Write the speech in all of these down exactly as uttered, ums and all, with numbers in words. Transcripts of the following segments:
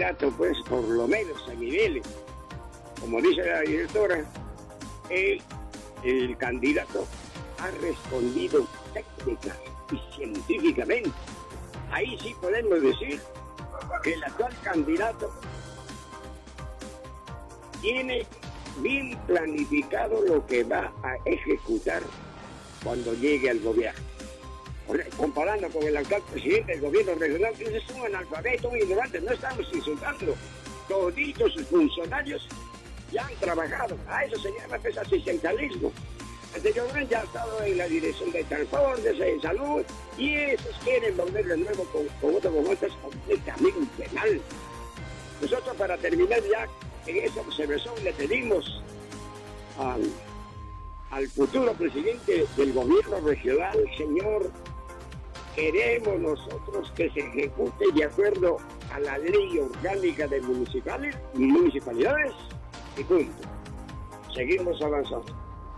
candidato, pues, por lo menos a niveles, como dice la directora, el, el candidato ha respondido técnica y científicamente. Ahí sí podemos decir que el actual candidato tiene bien planificado lo que va a ejecutar cuando llegue al gobierno. Comparando con el actual presidente del gobierno regional, que es un analfabeto, un ignorante, no estamos insultando. Toditos sus funcionarios ya han trabajado. A eso se llama pues, asistencialismo. Anteriormente ya ha estado en la dirección de transportes, de salud, y esos quieren volver de nuevo con, con otros momentos completamente mal. Nosotros, para terminar ya en esta observación, le pedimos al, al futuro presidente del gobierno regional, señor, queremos nosotros que se ejecute de acuerdo a la ley orgánica de municipales, municipalidades y punto. Seguimos avanzando.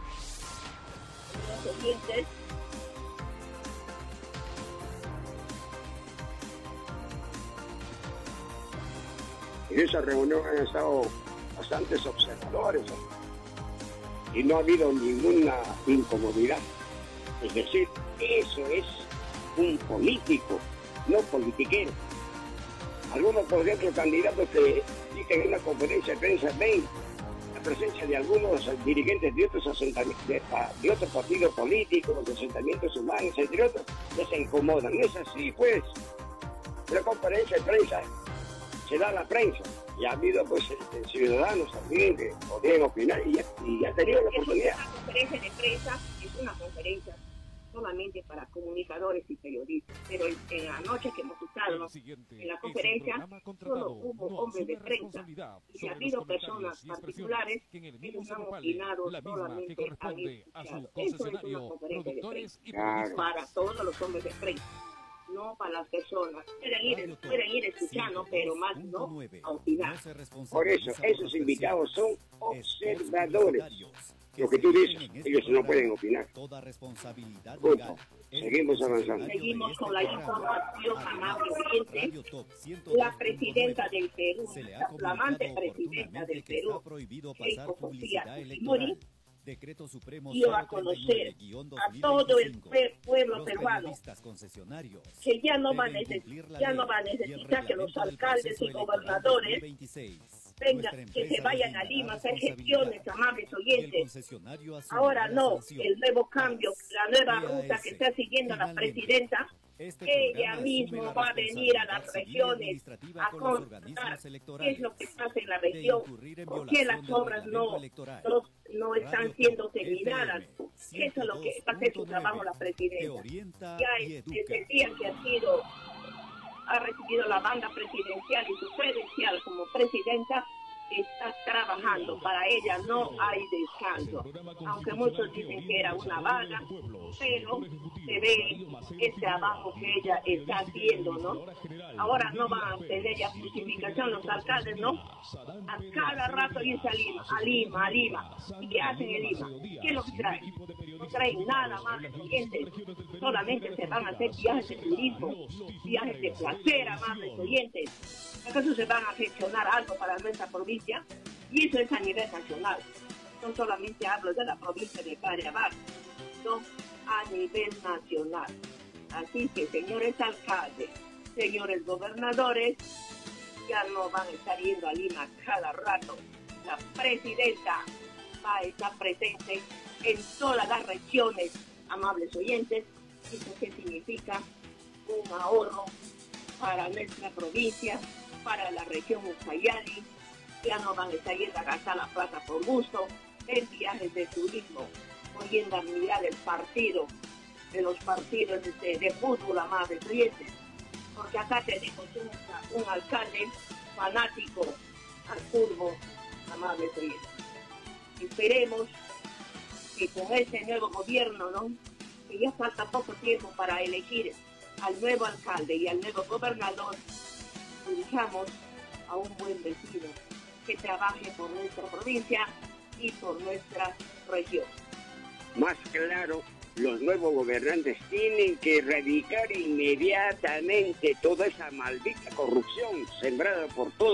En esa reunión han estado bastantes observadores, ¿no? Y no ha habido ninguna incomodidad. Es decir, eso es un político, no politiquero. Algunos, por ejemplo, candidatos que dicen en una conferencia de prensa, ven la presencia de algunos dirigentes de otros asentamientos, de, de otros partidos políticos, de asentamientos humanos, entre otros, que se incomodan. No es así, pues. La conferencia de prensa se da a la prensa. Y ha habido, pues, este, ciudadanos también que podrían opinar y ya, y ya ha tenido la oportunidad. Una conferencia de prensa es una conferencia solamente para comunicadores y periodistas, pero en, en la noche que hemos estado en la conferencia solo hubo hombres de prensa y ha habido personas particulares que nos han opinado solamente han escuchado. Eso es una conferencia de prensa claro. Para todos los hombres de prensa, no para las personas. Pueden ir, pueden ir escuchando, pero más no a opinar. Por eso, esos invitados son observadores. Lo que tú dices, ellos no pueden opinar. Toda responsabilidad legal. Seguimos avanzando. Seguimos con la información, amable oyente. La presidenta del Perú, la flamante presidenta del Perú, Keiko Fujimori, Decreto Supremo dio a conocer a todo el pueblo peruano que ya no va a necesitar, ya no va a necesitar que los alcaldes y gobernadores vengan, que se vayan a Lima a hacer gestiones, amables oyentes. Ahora no, el nuevo cambio, la nueva ruta que está siguiendo la presidenta, ella misma va a venir a las regiones a constatar qué es lo que pasa en la región, por qué las obras no, no, no están siendo terminadas. Eso es lo que va a hacer su trabajo la presidenta. Ya desde el día que ha sido ha recibido la banda presidencial y su credencial como presidenta, está trabajando. Para ella no hay descanso, aunque muchos dicen que era una vaga, pero se ve ese trabajo que ella está haciendo, ¿no? Ahora no van a tener ya justificación los alcaldes, ¿no? A cada rato irse a Lima, a Lima, a Lima. ¿Y qué hacen en Lima? ¿Qué es lo que traen? No traen nada más de oyentes, solamente se van a hacer viajes de turismo, viajes de placer, amables oyentes. ¿Acaso se van a gestionar algo para nuestra provincia? Y eso es a nivel nacional. No solamente hablo de la provincia de Cajamarca, sino a nivel nacional. Así que, señores alcaldes, señores gobernadores, ya no van a estar yendo a Lima cada rato. La presidenta va a estar presente en todas las regiones, amables oyentes. ¿Eso qué significa? Un ahorro para nuestra provincia, para la región Ucayali. Ya no van a estar yendo a gastar la plata por gusto en viajes de turismo, oyendo a mirar el partido, de los partidos de, de fútbol, amables oyentes, porque acá tenemos un, un alcalde fanático al fútbol, amables oyentes. Esperemos que con este nuevo gobierno, ¿no?, que ya falta poco tiempo para elegir al nuevo alcalde y al nuevo gobernador, elijamos a un buen vecino que trabaje por nuestra provincia y por nuestra región. Más claro, los nuevos gobernantes tienen que erradicar inmediatamente toda esa maldita corrupción sembrada por todos